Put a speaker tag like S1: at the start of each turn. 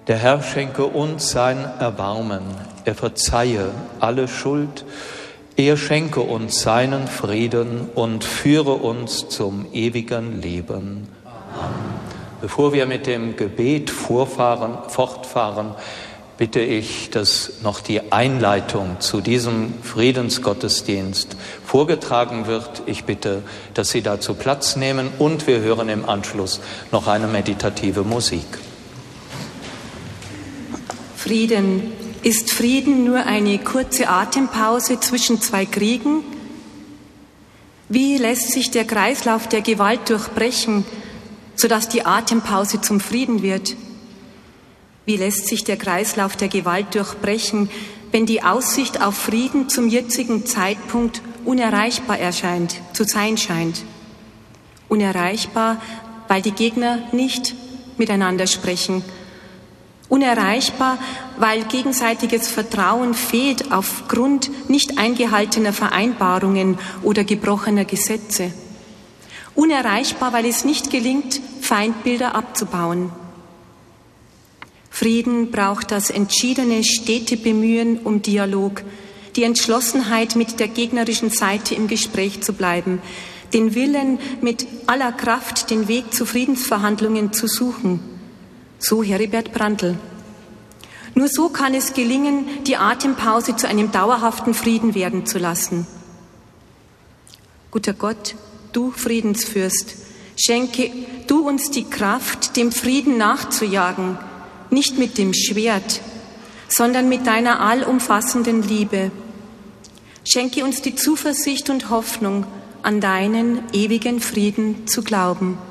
S1: Der Herr schenke uns sein Erbarmen, er verzeihe alle Schuld, er schenke uns seinen Frieden und führe uns zum ewigen Leben. Amen. Bevor wir mit dem Gebet fortfahren, bitte ich, dass noch die Einleitung zu diesem Friedensgottesdienst vorgetragen wird. Ich bitte, dass Sie dazu Platz nehmen und wir hören im Anschluss noch eine meditative Musik.
S2: Frieden. Ist Frieden nur eine kurze Atempause zwischen zwei Kriegen? Wie lässt sich der Kreislauf der Gewalt durchbrechen, sodass die Atempause zum Frieden wird? Wie lässt sich der Kreislauf der Gewalt durchbrechen, wenn die Aussicht auf Frieden zum jetzigen Zeitpunkt unerreichbar zu sein scheint? Unerreichbar, weil die Gegner nicht miteinander sprechen. Unerreichbar, weil gegenseitiges Vertrauen fehlt aufgrund nicht eingehaltener Vereinbarungen oder gebrochener Gesetze. Unerreichbar, weil es nicht gelingt, Feindbilder abzubauen. Frieden braucht das entschiedene, stete Bemühen um Dialog, die Entschlossenheit, mit der gegnerischen Seite im Gespräch zu bleiben, den Willen, mit aller Kraft den Weg zu Friedensverhandlungen zu suchen. So Heribert Brandl. Nur so kann es gelingen, die Atempause zu einem dauerhaften Frieden werden zu lassen. Guter Gott, du Friedensfürst, schenke du uns die Kraft, dem Frieden nachzujagen, nicht mit dem Schwert, sondern mit deiner allumfassenden Liebe. Schenke uns die Zuversicht und Hoffnung, an deinen ewigen Frieden zu glauben.